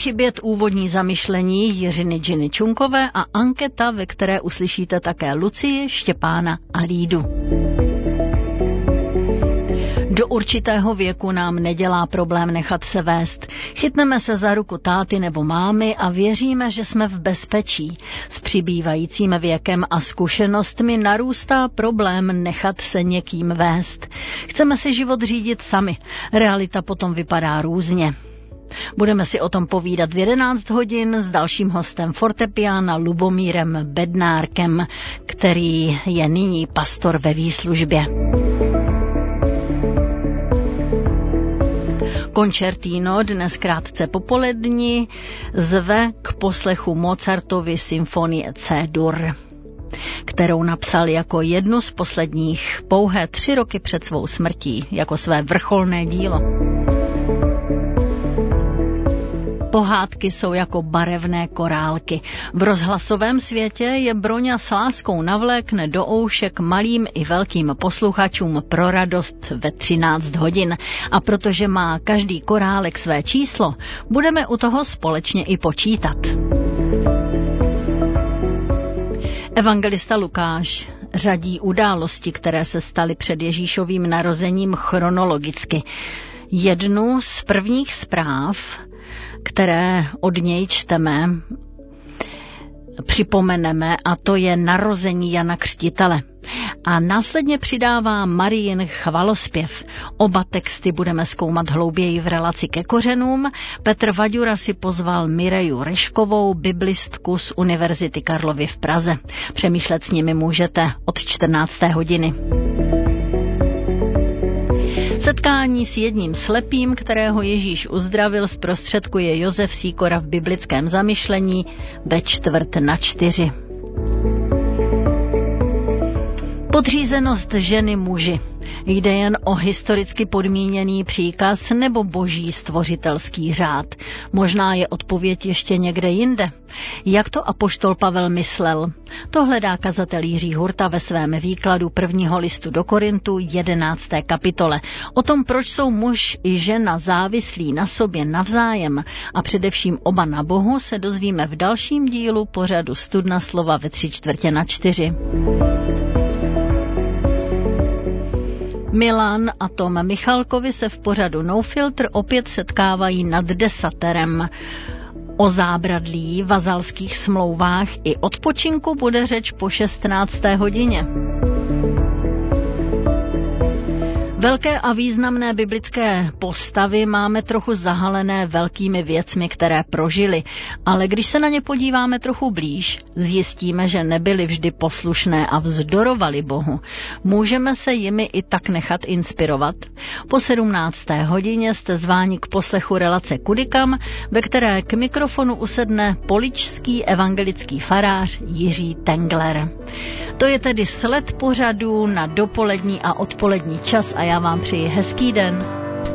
chybět úvodní zamyšlení Jiřiny Džiny Čunkové a anketa, ve které uslyšíte také Lucii, Štěpána a Lídu. Do určitého věku nám nedělá problém nechat se vést. Chytneme se za ruku táty nebo mámy a věříme, že jsme v bezpečí. S přibývajícím věkem a zkušenostmi narůstá problém nechat se někým vést. Chceme si život řídit sami. Realita potom vypadá různě. Budeme si o tom povídat v 11 hodin s dalším hostem fortepiána Lubomírem Bednárkem, který je nyní pastor ve výslužbě. Koncertino dnes krátce popolední zve k poslechu Mozartovy symfonie C-dur, kterou napsal jako jednu z posledních pouhé 3 roky před svou smrtí, jako své vrcholné dílo. Pohádky jsou jako barevné korálky. V rozhlasovém světě je Broňa s láskou navlékne do oušek malým i velkým posluchačům pro radost ve 13 hodin. A protože má každý korálek své číslo, budeme u toho společně i počítat. Evangelista Lukáš řadí události, které se staly před Ježíšovým narozením chronologicky. Jednu z prvních zpráv, které od něj čteme, připomeneme, a to je narození Jana Křtitele. A následně přidává Marijin chvalospěv. Oba texty budeme zkoumat hlouběji v relaci ke kořenům. Petr Vaďura si pozval Mireju Reškovou, biblistku z Univerzity Karlovy v Praze. Přemýšlet s nimi můžete od 14. hodiny. Setkání s jedním slepým, kterého Ježíš uzdravil, zprostředkuje Josef Sýkora v biblickém zamyšlení ve 3:45. Podřízenost ženy muži. Jde jen o historicky podmíněný příkaz nebo boží stvořitelský řád? Možná je odpověď ještě někde jinde. Jak to apoštol Pavel myslel? To hledá kazatel Jiří Hurta ve svém výkladu 1. listu do Korintu 11. kapitole. O tom, proč jsou muž i žena závislí na sobě navzájem a především oba na Bohu, se dozvíme v dalším dílu pořadu Studna slova ve 3/4. Milan a Tom Michalkovi se v pořadu No Filter opět setkávají nad desaterem. O zábradlí, vazalských smlouvách i odpočinku bude řeč po 16. hodině. Velké a významné biblické postavy máme trochu zahalené velkými věcmi, které prožili, ale když se na ně podíváme trochu blíž, zjistíme, že nebyly vždy poslušné a vzdorovali Bohu. Můžeme se jimi i tak nechat inspirovat. Po 17. hodině jste zváni k poslechu relace Kudikam, ve které k mikrofonu usedne poličský evangelický farář Jiří Tengler. To je tedy sled pořadů na dopolední a odpolední čas a já vám přeji hezký den.